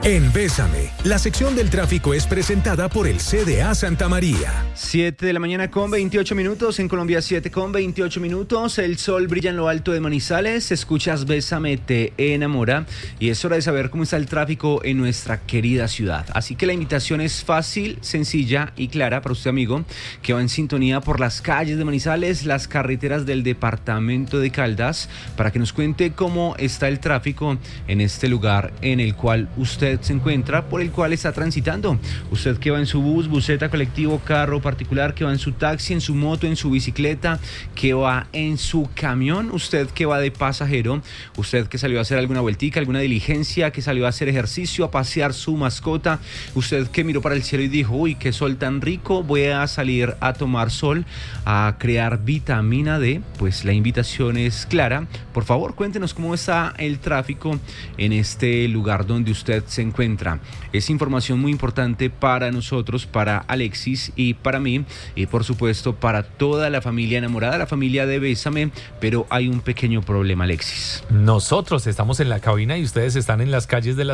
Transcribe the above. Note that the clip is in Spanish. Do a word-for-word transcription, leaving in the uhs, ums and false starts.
En Bésame, la sección del tráfico es presentada por el C D A Santa María. siete de la mañana con veintiocho minutos, en Colombia siete con veintiocho minutos, el sol brilla en lo alto de Manizales, escuchas Bésame, te enamora, y es hora de saber cómo está el tráfico en nuestra querida ciudad. Así que la invitación es fácil, sencilla y clara para usted, amigo, que va en sintonía por las calles de Manizales, las carreteras del departamento de Caldas, para que nos cuente cómo está el tráfico en este lugar en el cual usted se encuentra, por el cual está transitando. Usted que va en su bus, buseta, colectivo, carro particular, que va en su taxi, en su moto, en su bicicleta, que va en su camión, usted que va de pasajero, usted que salió a hacer alguna vueltica, alguna diligencia, que salió a hacer ejercicio, a pasear su mascota, usted que miró para el cielo y dijo, uy, qué sol tan rico, voy a salir a tomar sol, a crear vitamina D, pues la invitación es clara. Por favor, cuéntenos cómo está el tráfico en este lugar donde usted se encuentra. Es información muy importante para nosotros, para Alexis y para mí, y por supuesto para toda la familia enamorada, la familia de Bésame, pero hay un pequeño problema, Alexis. Nosotros estamos en la cabina y ustedes están en las calles de la